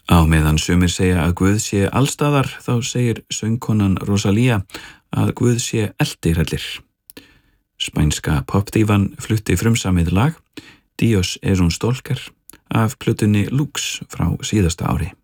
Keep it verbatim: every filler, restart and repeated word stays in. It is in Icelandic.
Á meðan sumir segja að Guð sé allstaðar, þá segir söngkonan Rosalía að Guð sé eldihrellir. Spænska popdívan flutti frumsamið lag Dios es un stalker af plötunni Lux frá síðasta ári.